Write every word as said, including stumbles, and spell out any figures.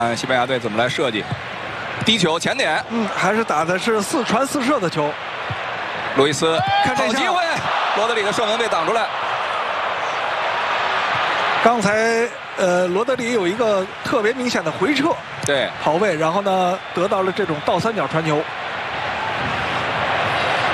看西班牙队怎么来设计。低球前点， 嗯，还是打的是四传四射的球。 路易斯看这好机会，罗德里的射门被挡出来。 刚才呃，罗德里有一个特别明显的回撤， 对， 跑位，然后呢得到了这种倒三角传球。